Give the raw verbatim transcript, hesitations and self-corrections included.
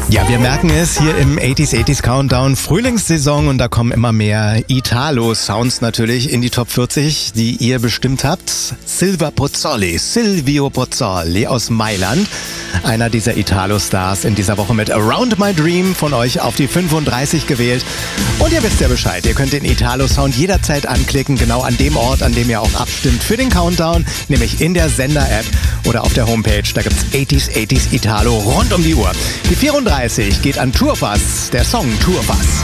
Ja, wir merken es hier im achtziger achtziger Countdown, Frühlingssaison, und da kommen immer mehr Italo-Sounds natürlich in die Top vierzig, die ihr bestimmt habt. Silvio Pozzoli, Silvio Pozzoli aus Mailand, einer dieser Italo-Stars, in dieser Woche mit Around My Dream von euch auf die fünfunddreißig gewählt. Und ihr wisst ja Bescheid, ihr könnt den Italo-Sound jederzeit anklicken, genau an dem Ort, an dem ihr auch abstimmt für den Countdown, nämlich in der Sender-App oder auf der Homepage. Da gibt's achtziger achtziger Italo rund um die Uhr. Die vierunddreißig geht an Tourpass, der Song Tourpass.